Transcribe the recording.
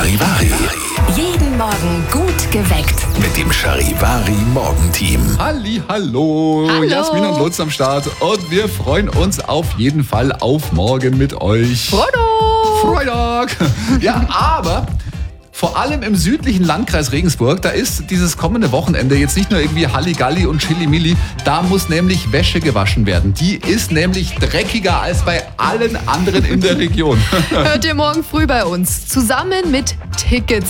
Charivari. Jeden Morgen gut geweckt. Mit dem Charivari-Morgenteam. Hallo, Hallo. Jasmin und Lutz am Start. Und wir freuen uns auf jeden Fall auf morgen mit euch. Freitag! Ja, aber vor allem im südlichen Landkreis Regensburg, da ist dieses kommende Wochenende jetzt nicht nur irgendwie Halligalli und Chili-Milli, da muss nämlich Wäsche gewaschen werden. Die ist nämlich dreckiger als bei allen anderen in der Region. Hört ihr morgen früh bei uns. Zusammen mit Tickets